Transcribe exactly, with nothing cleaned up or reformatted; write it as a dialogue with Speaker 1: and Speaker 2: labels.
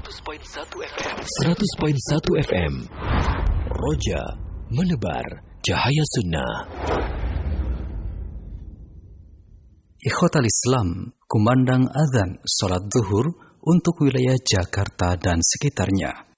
Speaker 1: seratus koma satu F M. Roja menebar cahaya sunnah.
Speaker 2: Ikhwatal Islam, kumandang azan salat zuhur untuk wilayah Jakarta dan sekitarnya.